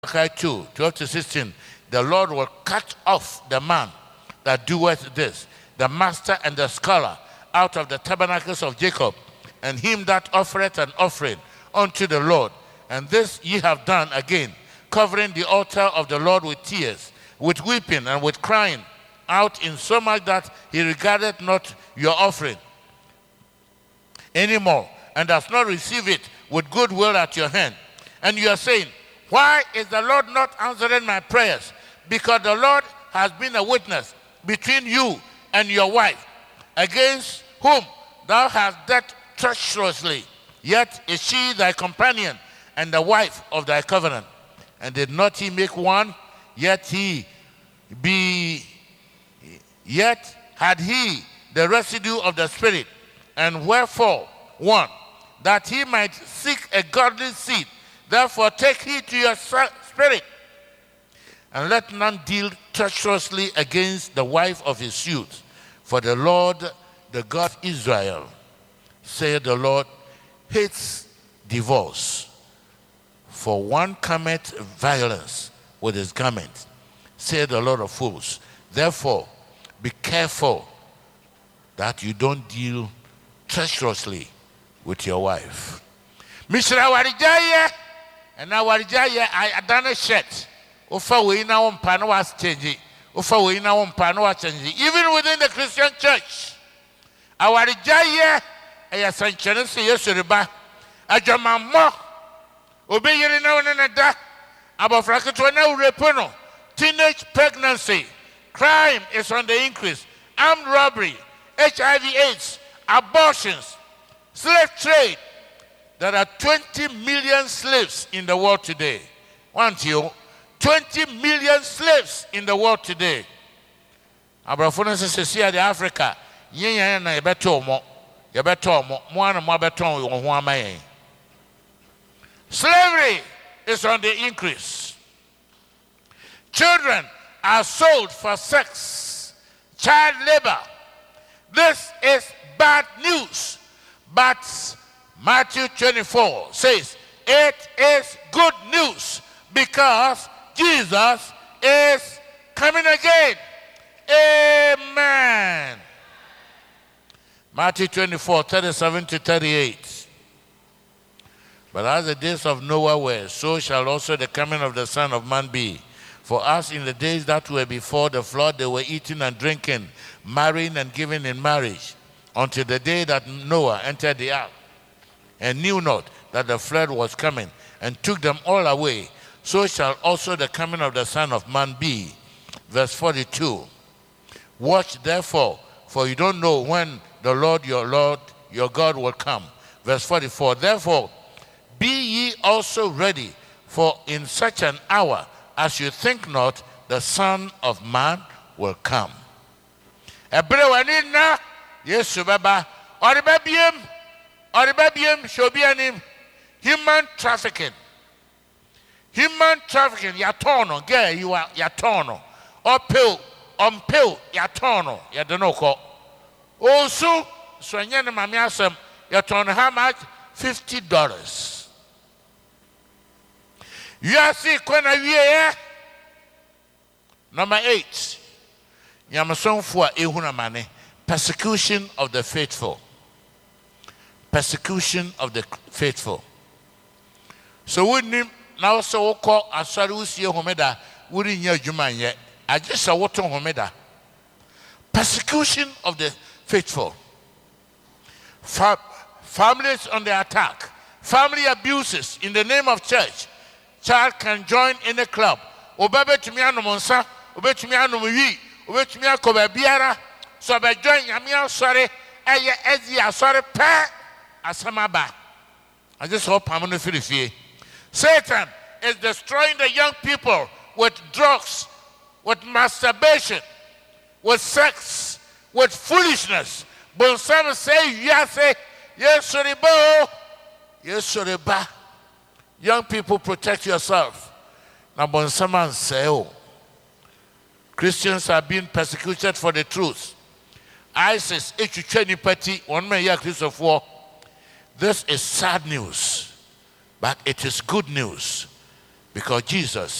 Malachi 2, 12 to 16, the Lord will cut off the man that doeth this, the master and the scholar, out of the tabernacles of Jacob, and him that offereth an offering unto the Lord. And this ye have done again, covering the altar of the Lord with tears, with weeping and with crying out, in so much that he regardeth not your offering anymore, and does not receive it with good will at your hand. And you are saying, why is the Lord not answering my prayers? Because the Lord has been a witness between you and your wife, against whom thou hast dealt treacherously. Yet is she thy companion and the wife of thy covenant. And did not he make one? Yet had he the residue of the Spirit. And wherefore one, that he might seek a godly seed. Therefore take heed to your spirit, and let none deal treacherously against the wife of his youth. For the Lord, the God of Israel, saith the Lord, hates divorce. For one cometh violence with his garment, saith the Lord of hosts. Therefore, be careful that you don't deal treacherously with your wife. Mishra Warijaya, and now Warijaya, I done a shirt. Ufa we now on Panoas change. Ufa we now on Panoas change. Even within the Christian church, our Warijaya, a sanctuary, yes, Riba, a Jamamo, obey your now and a about Fracatona Repono, teenage pregnancy, crime is on the increase, armed robbery, HIV/AIDS, abortions, slave trade. There are 20 million slaves in the world today. Want you? 20 million slaves in the world today. Abrafona says, "See the Africa. Yen na yebeto mo, mo ana mo beton wo ho amaye." Slavery is on the increase. Children are sold for sex, child labor. This is bad news. But Matthew 24 says, it is good news because Jesus is coming again. Amen. Matthew 24, 37 to 38. But as the days of Noah were, so shall also the coming of the Son of Man be. For as in the days that were before the flood, they were eating and drinking, marrying and giving in marriage, until the day that Noah entered the ark, and knew not that the flood was coming, and took them all away. So shall also the coming of the Son of Man be. Verse 42. Watch therefore, for you don't know when the Lord your God will come. Verse 44. Therefore, be ye also ready, for in such an hour as you think not, the Son of Man will come. Ebrewanina, Yesu baba, oribabiem, shobianim, human trafficking. Human trafficking, yatono, girl, you are yatono. Or pill, yatono, yadanoko. Also, so nyana mamiasem, yatono, how much? $50. You are see, kwana wiye. Number 8. Yamason for ehuna mane. Persecution of the faithful. Persecution of the faithful. So we now so call asari usie homeda wuri nya adwuma nye. Agisa woto homeda. Persecution of the faithful. Families on the attack. Family abuses in the name of church. Child can join in a club. Obebe tumi anomonsa, obetumi anomuwi, obetumi akoba biara. So be join yamia sorry, eye ezi asori pe asamaba. I just hope I'm going to feel. Satan is destroying the young people with drugs, with masturbation, with sex, with foolishness. But some say, yes, sorry, ba. Young people, protect yourself. Now, when someone say, oh, Christians are being persecuted for the truth. ISIS, party, one man here, Christopher. This is sad news, but it is good news. Because Jesus